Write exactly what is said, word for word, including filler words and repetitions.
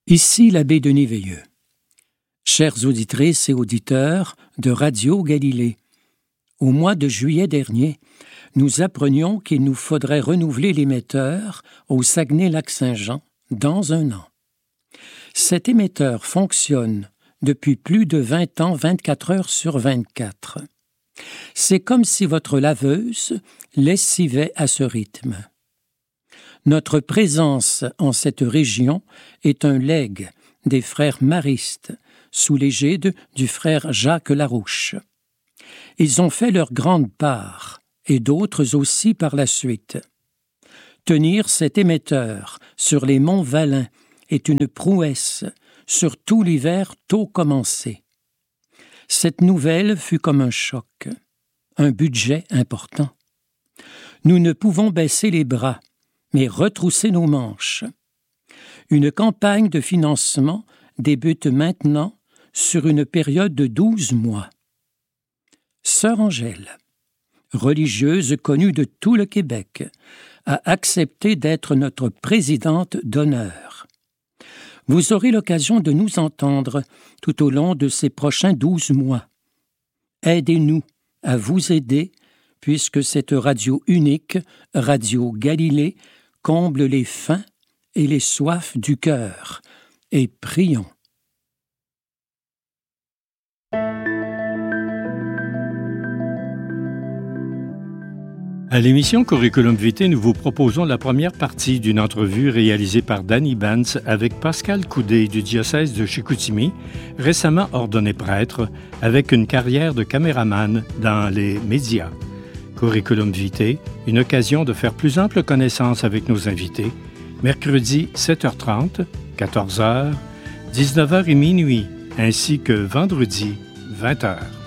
Ici l'abbé Denis Veilleux. Chères auditrices et auditeurs de Radio Galilée, au mois de juillet dernier, nous apprenions qu'il nous faudrait renouveler l'émetteur au Saguenay-Lac-Saint-Jean dans un an. Cet émetteur fonctionne depuis plus de vingt ans, vingt-quatre heures sur vingt-quatre. C'est comme si votre laveuse lessivait à ce rythme. Notre présence en cette région est un legs des frères maristes, sous l'égide du frère Jacques Larouche. Ils ont fait leur grande part, et d'autres aussi par la suite. Tenir cet émetteur sur les monts Valin est une prouesse, surtout l'hiver tôt commencé. Cette nouvelle fut comme un choc, un budget important. Nous ne pouvons baisser les bras, mais retrousser nos manches. Une campagne de financement débute maintenant sur une période de douze mois. Sœur Angèle, religieuse connue de tout le Québec, a accepté d'être notre présidente d'honneur. Vous aurez l'occasion de nous entendre tout au long de ces prochains douze mois. Aidez-nous à vous aider, puisque cette radio unique, Radio Galilée, comble les faims et les soifs du cœur. Et prions. À l'émission Curriculum Vitae, nous vous proposons la première partie d'une entrevue réalisée par Danny Bantz avec Pascal Coudé du diocèse de Chicoutimi, récemment ordonné prêtre, avec une carrière de caméraman dans les médias. Curriculum Vitae, une occasion de faire plus ample connaissance avec nos invités, mercredi sept heures trente, quatorze heures, dix-neuf heures et minuit, ainsi que vendredi vingt heures.